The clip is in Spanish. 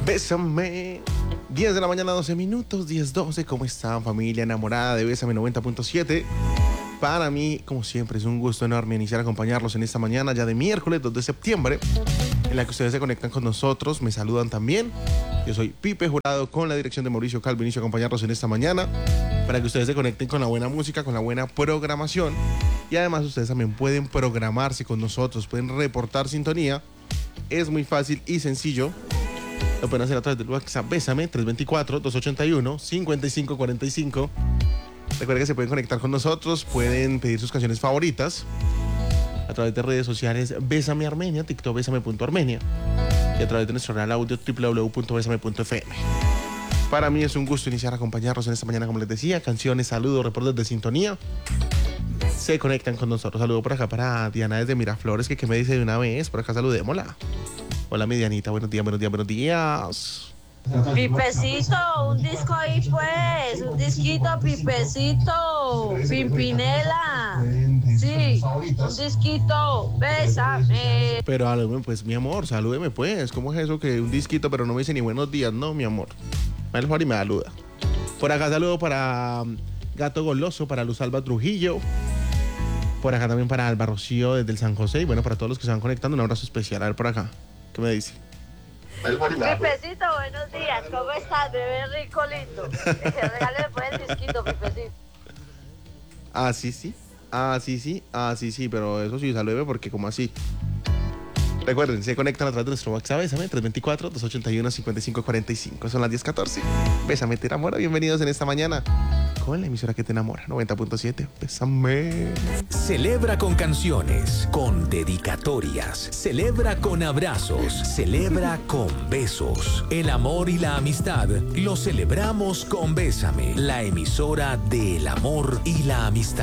Bésame. 10 de la mañana, 12 minutos, 10:12. ¿Cómo están, familia enamorada de Bésame 90.7? Para mí, como siempre, es un gusto enorme iniciar a acompañarlos en esta mañana ya de miércoles 2 de septiembre, en la que ustedes se conectan con nosotros, me saludan también. Yo soy Pipe Jurado, con la dirección de Mauricio Calvo, inicio a acompañarlos en esta mañana para que ustedes se conecten con la buena música, con la buena programación. Y además ustedes también pueden programarse con nosotros, pueden reportar sintonía. Es muy fácil y sencillo. Lo pueden hacer a través del WhatsApp Bésame 324-281-5545. Recuerden que se pueden conectar con nosotros, pueden pedir sus canciones favoritas a través de redes sociales Bésame Armenia, TikTok Bésame.Armenia, y a través de nuestro canal audio www.besame.fm. Para mí es un gusto iniciar a acompañarlos en esta mañana, como les decía, canciones, saludos, reportes de sintonía. Se conectan con nosotros. Saludo por acá para Diana desde Miraflores, que me dice de una vez. Por acá saludémosla. Hola, mi Dianita, buenos días, buenos días, buenos días. Pipecito, un disco ahí pues, un disquito, Pipecito, Pimpinela, sí, un disquito, bésame. Pero salúdeme pues, mi amor, salúdeme pues. ¿Cómo es eso que un disquito pero no me dice ni buenos días? No, mi amor. Mejor y me saluda. Por acá saludo para Gato Goloso, para Luz Alba Trujillo. Por acá también para Alba Rocío desde el San José. Y bueno, para todos los que se van conectando, un abrazo especial. A ver por acá, ¿qué me dice? Pipecito, buenos días, ¿cómo estás? Bebé rico, lindo. Regáleme pues el disquito, Pipecito. Sí, pero eso sí, saludeme porque como así. Recuerden, se conectan a través de nuestro WhatsApp, Bésame, 324-281-5545. Son las 10:14. Bésame, te enamora. Bienvenidos en esta mañana con la emisora que te enamora, 90.7. Bésame. Celebra con canciones, con dedicatorias, celebra con abrazos, celebra con besos. El amor y la amistad lo celebramos con Bésame, la emisora del amor y la amistad.